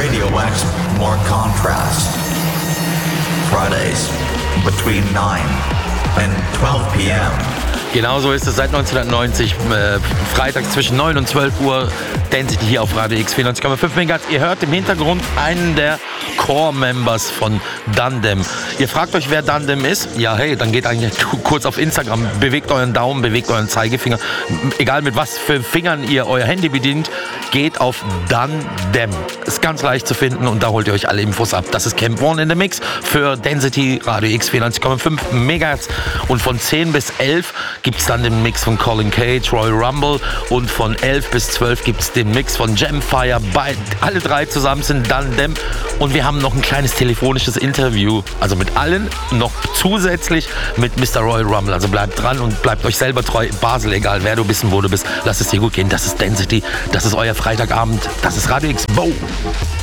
Radio X, more contrast. Fridays between 9 and 12 p.m. Genau so ist es seit 1990, freitags zwischen 9 und 12 Uhr, Density hier auf Radio X 94,5 MHz. Ihr hört im Hintergrund einen der Core-Members von Dundem. Ihr fragt euch, wer Dundem ist? Ja, hey, dann geht eigentlich kurz auf Instagram, bewegt euren Daumen, bewegt euren Zeigefinger. Egal mit was für Fingern ihr euer Handy bedient, geht auf Dundem. Ist ganz leicht zu finden und da holt ihr euch alle Infos ab. Das ist Camp One in the Mix für Density, Radio X 94,5 MHz. Und von 10 bis 11 gibt es dann den Mix von Colin Cage, Royal Rumble und von 11 bis 12 gibt es den Mix von Gemfire. Alle drei zusammen sind Dundem und wir haben noch ein kleines telefonisches Interview, also mit allen, noch zusätzlich mit Mr. Royal Rumble. Also bleibt dran und bleibt euch selber treu. Basel, egal wer du bist und wo du bist, lasst es dir gut gehen. Das ist Density, das ist euer Freitagabend, das ist Radio X. Bow!